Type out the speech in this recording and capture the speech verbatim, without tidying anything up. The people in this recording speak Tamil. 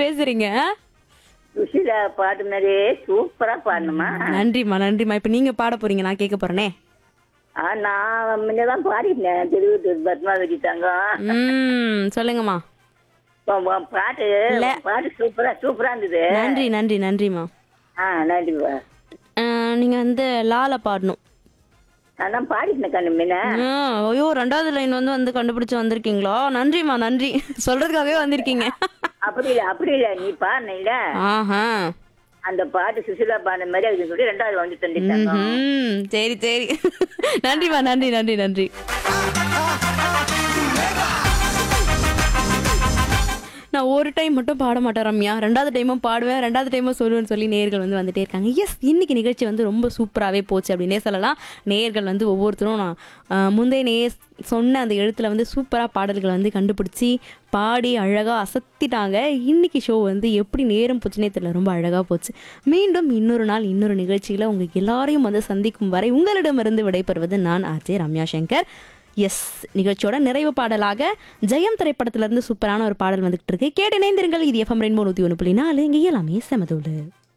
பேசுறீங்க? சுஷீலா பாட்டு மாதிரியே சூப்பரா பாடணுமா? நன்றிம்மா நன்றிம்மா. இப்ப நீங்க பாட போறீங்க, நான் கேட்க போறேனே. ஆ, நான் முன்னதான் பாடிட்டேன் திருவத்தூர் பத்மாவதி தங்கம். ம் சொல்லுங்கம்மா. உன் உன் பாட்டு இல்ல. உன் பாட்டு சூப்பரா சூப்பரா இருந்தது. நன்றி நன்றி நன்றிம்மா. ஆ, நன்றிப்பா. அஹ், நீங்க வந்து லால பாடணும். நான் தான் பாடிட்டேன் கண்ணு முன்ன. ஆ, ஐயோ ரெண்டாவது லைன் வந்து வந்து கண்டுபிடிச்சு வந்திருக்கீங்களா? நன்றிம்மா நன்றி. சொல்றதுக்காகவே வந்திருக்கீங்க. அப்படி இல்ல அப்படி இல்ல நீ பாடின ஆஹா. அந்த பாட்டு சுஷீலா பாடின மாதிரி அதுக்கு சொல்லி ரெண்டாவது வந்து தந்துட்டாங்க. ம்ஹும். சரி சரி. நன்றிம்மா நன்றி நன்றி நன்றி. நான் ஒரு டைம் மட்டும் பாட மாட்டேன் ரம்யா, ரெண்டாவது டைமும் பாடுவேன், ரெண்டாவது டைமும் சொல்லுவேன்னு சொல்லி நேயர்கள் வந்து வந்துட்டே இருக்காங்க. எஸ், இன்னைக்கு நிகழ்ச்சி வந்து ரொம்ப சூப்பராகவே போச்சு அப்படின்னே சொல்லலாம். நேயர்கள் வந்து ஒவ்வொருத்தரும் நான் ஆஹ், முந்தைய நேய சொன்ன அந்த எழுத்துல வந்து சூப்பராக பாடல்களை வந்து கண்டுபிடிச்சி பாடி அழகாக அசத்திட்டாங்க. இன்னைக்கு ஷோ வந்து எப்படி நேரம் போச்சுனே தெரியல, ரொம்ப அழகாக போச்சு. மீண்டும் இன்னொரு நாள் இன்னொரு நிகழ்ச்சியில் உங்களுக்கு எல்லாரையும் வந்து சந்திக்கும் வரை உங்களிடமிருந்து விடைபெறுவது நான் ஆர்ஜே ரம்யா சங்கர். எஸ், நிகழ்ச்சியோட நிறைவு பாடலாக ஜெயம் திரைப்படத்திலிருந்து சூப்பரான ஒரு பாடல் வந்துகிட்டு இருக்கு. கேட்டு இணைந்திருங்கள். இது எஃப்எம் ரெயின்போ நூற்றி ஒன்று புள்ளி நாலு. இங்கே எல்லாமே செமதோடு.